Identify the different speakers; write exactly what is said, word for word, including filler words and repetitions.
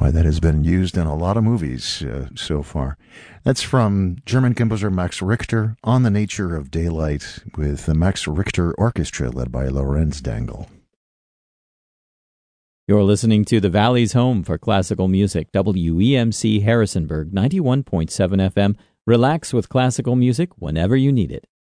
Speaker 1: why that has been used in a lot of movies uh, so far. That's from German composer Max Richter, On the Nature of Daylight, with the Max Richter Orchestra led by Lorenz Dangel.
Speaker 2: You're listening to the Valley's home for classical music, W E M C Harrisonburg, ninety-one point seven F M. Relax with classical music whenever you need it.